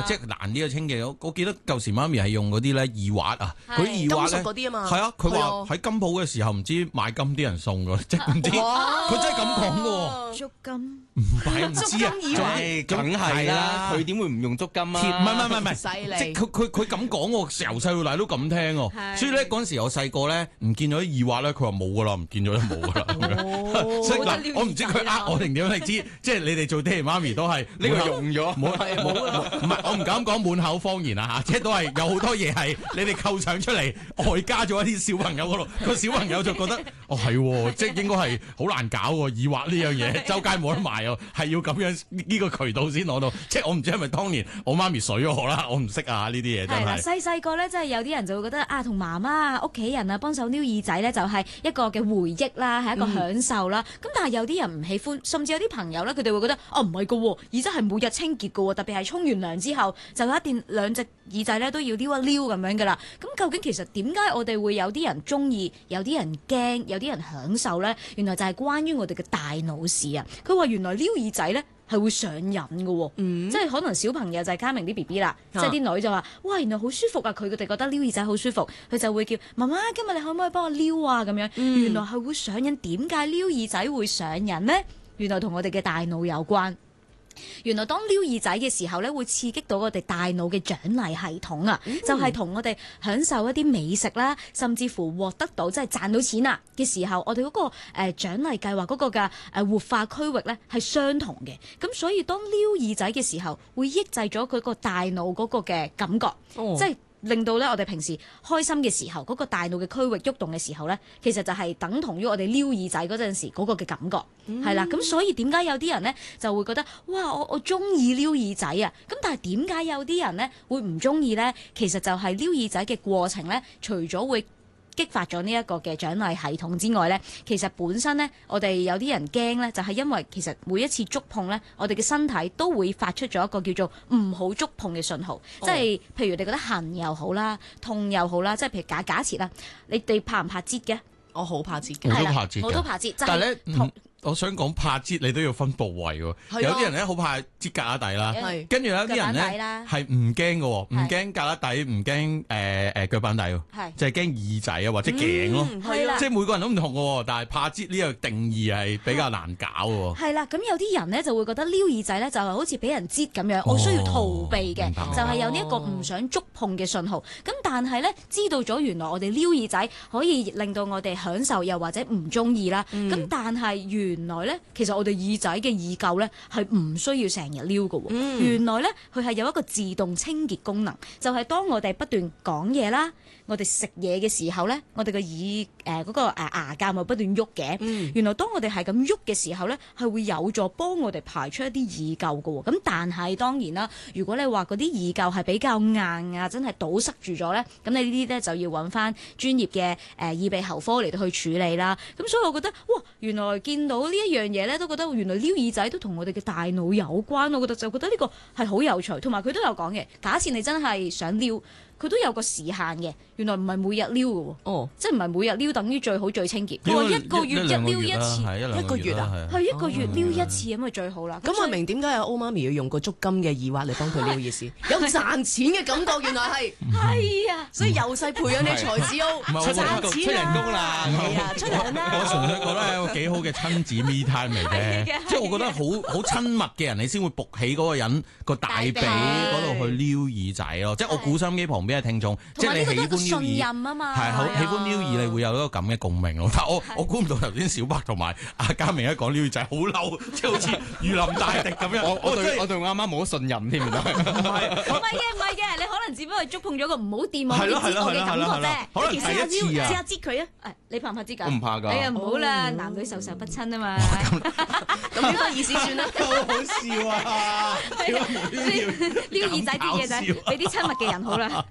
即係難啲嘅清潔。我記得舊時媽咪係用嗰啲咧耳滑啊，嗰啲耳滑咧， 金屬嗰啲啊嘛。 係啊，佢話喺金鋪嘅時候唔知買金啲人送㗎，即係唔知佢真係咁講㗎喎。 足金唔係唔知啊， 梗係啦，佢點會唔用足金啊？ 唔係， 犀利即係佢咁講喎，由細到大都咁聽喎。所以咧嗰陣時我細個咧唔見咗啲耳滑咧，佢話冇㗎啦，唔見咗就冇㗎啦。所以嗱，我唔知佢呃我定點樣，你知即係你哋做爹哋媽咪都係呢個用咗， 冇唔係我唔敢講滿口謊言啊嚇，即係都係有好多嘢係你哋構想出嚟，外加咗一啲小朋友嗰度，個小朋友就覺得哦係喎，即係應該係好難搞喎，耳滑呢樣嘢周街冇得賣喎，係要咁樣呢個渠道先攞到，即係我唔知係咪當年我媽咪水我啦，我唔識啊呢啲嘢真係。 係啦，細個咧，即係有啲人就會覺得啊，同媽媽屋企人啊幫手撩耳仔咧，就係一個嘅回憶啦，係一個享受啦。咁但係有啲人唔喜歡，甚至有啲朋友咧，佢哋會覺得哦唔係㗎喎，耳仔係每日清潔㗎喎，特別係沖完涼之後，就一定兩隻耳仔咧都要撩一撩咁樣㗎啦。咁究竟其實點解我哋會有啲人中意，有啲人驚，有啲人享受咧？原來就係關於我哋嘅大腦事啊！佢話原來撩耳仔咧係會上癮嘅喎，即係可能小朋友就係嘉明啲 BB 啦，即係啲女就話：哇，原來好舒服啊！佢哋覺得撩耳仔好舒服，佢就會叫媽媽，今日你可唔可以幫我撩啊？咁樣，原來係會上癮。點解撩耳仔會上癮呢？原來同我哋嘅大腦有關。原來當撩耳仔嘅時候咧，會刺激到我哋大腦嘅獎勵系統啊，就係同我哋享受一啲美食啦，甚至乎獲得到即係賺到錢啦嘅時候，我哋嗰個獎勵計劃嗰個嘅活化區域咧係相同嘅。咁所以當撩耳仔嘅時候，會抑制咗佢個大腦嗰個嘅感覺，即係令到咧我哋平時開心嘅時候，嗰個大腦嘅區域喐動嘅時候咧，其實就係等同於我哋撩耳仔嗰陣時嗰個嘅感覺，係啦。咁所以點解有啲人咧就會覺得哇，我中意撩耳仔啊？咁但係點解有啲人咧會唔中意咧？其實就係撩耳仔嘅過程咧，除咗會激發咗呢一個嘅獎勵系統之外咧，其實本身咧，我哋有啲人驚咧，就係因為其實每一次觸碰咧，我哋嘅身體都會發出咗一個叫做唔好觸碰嘅信號，即係譬如你覺得痕又好啦，痛又好啦，即係譬如假設啦，你哋怕唔怕擠嘅？ 我好怕擠嘅， 我都怕擠嘅， 我都怕擠， 但係咧。我想講怕擠你都要分部位喎，有啲人咧好怕擠胳肋底啦，跟住有啲人咧係唔驚嘅喎，唔驚胳肋底，唔驚腳板底喎，就係驚耳仔啊或者頸咯，即係每個人都唔同嘅喎，但係怕擠呢個定義係比較難搞喎。 係啦，咁有啲人咧就會覺得撩耳仔咧就係好似俾人擠咁樣，我需要逃避嘅，就係有呢一個唔想觸碰嘅信號。咁但係咧知道咗原來我哋撩耳仔可以令到我哋享受又或者唔中意啦，咁但係原來咧，其實我哋耳仔嘅耳垢咧係唔需要成日撩嘅喎。原來咧，佢係有一個自動清潔功能，就係當我哋不斷講嘢啦，我哋食嘢嘅時候咧，我哋嘅耳嗰個牙間咪不斷喐嘅。原來當我哋係咁喐嘅時候咧，係會有助幫我哋排出一啲耳垢嘅喎。咁但係當然啦，如果你話嗰啲耳垢係比較硬啊，真係堵塞住咗咧，咁你呢啲咧就要揾翻專業嘅耳鼻喉科嚟到去處理啦。咁所以我覺得，哇，原來見到呢一樣嘢咧，都覺得原來撩耳仔都同我哋嘅大腦有關。我覺得呢個係好有趣，同埋佢都有講嘅。假設你真係想撩，佢都有個時限嘅。原來唔係每日撩嘅喎，即係唔係每日撩等於最好最清潔。佢話一個月一撩一次， 一個月啊， 係一個月撩一次咁咪最好啦。 咁我明點解阿歐媽咪要用個足金嘅耳滑嚟幫佢撩耳屎，有賺錢嘅感覺，原來係啊， 所以由細培養你才子歐， 出人工啦， 係啊，出人啦。 我純粹覺得係一個幾好嘅親子 me time 嚟嘅，即係我覺得好親密嘅人，你先會勃起嗰個人個大髀嗰度去撩耳仔咯。即係我估心機旁邊嘅聽眾，即係你喜歡信任啊嘛， 係好喜歡撩耳，你會有一個咁嘅共鳴咯。但我估唔到頭先小白同埋阿嘉明一講撩耳仔好嬲，即係好似如臨大敵咁樣。 我對我啱啱冇信任添，唔係嘅，你可能只不過觸碰咗個唔好掂我嘅感覺啫。 可能第一次啊， 試下擠佢啊！你怕唔怕擠㗎？ 我唔怕㗎。 哎呀，唔好啦，男女授受不親啊嘛。 咁呢個意思算啦。 好好笑啊！ 撩耳仔啲嘢仔，俾啲親密嘅人好啦。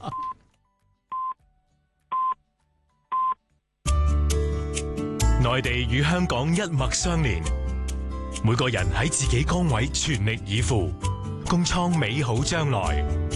內地與香港一脈相連，每個人喺自己崗位全力以赴，共創美好將來。